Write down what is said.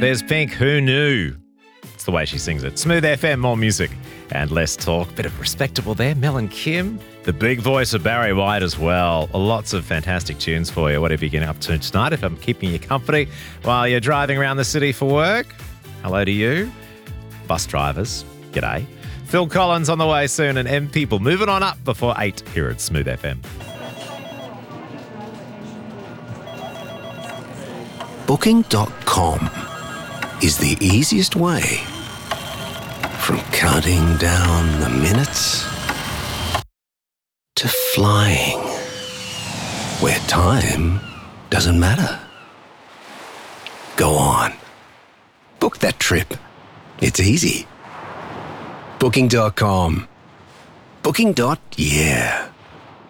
There's Pink, Who Knew? It's the way she sings it. Smooth FM, more music and less talk. Bit of respectable there. Mel and Kim. The big voice of Barry White as well. Lots of fantastic tunes for you. Whatever you're getting up to tonight, if I'm keeping you company while you're driving around the city for work. Hello to you. Bus drivers, g'day. Phil Collins on the way soon and M People moving on up before 8 here at Smooth FM. Booking.com is the easiest way from counting down the minutes to flying where time doesn't matter. Go on. Book that trip. It's easy. Booking.com. Booking.yeah.